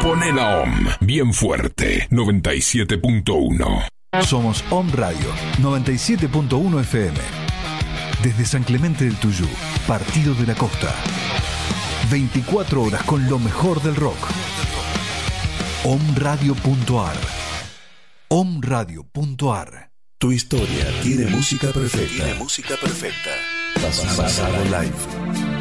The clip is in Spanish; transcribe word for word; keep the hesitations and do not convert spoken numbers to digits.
Ponela O M, bien fuerte, noventa y siete punto uno. Somos O M Radio, noventa y siete punto uno F M. Desde San Clemente del Tuyú, Partido de la Costa. veinticuatro horas con lo mejor del rock. omradio punto ar. omradio punto ar. Tu historia tiene música perfecta. Tiene música perfecta. Pasado Live.